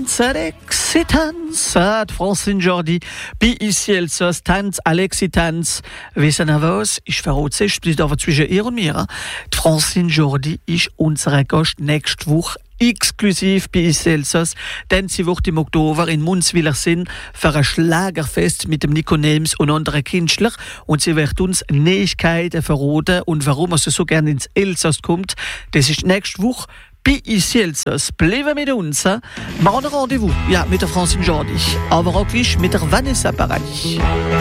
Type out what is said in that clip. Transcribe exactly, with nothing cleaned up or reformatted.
Tanz, Alexi Tanz, hat Francine Jordi, bei ici Elsass, Tanz, Alexi Tanz. Wissen ihr was? Ich verrate es, es aber zwischen ihr und mir. Die Francine Jordi ist unser Gast nächste Woche exklusiv bei ici Elsass, denn sie wird im Oktober in Munzwilersinn für ein Schlagerfest mit dem Nico Nelms und anderen Künstlern und sie wird uns Neuigkeiten verraten und warum er so gerne ins Elsass kommt. Das ist nächste Woche bei ici Elsass. Bleiben mit uns. Wir haben ein Rendezvous ja, mit der Francine Jordi, aber auch gleich mit der Vanessa Paradis.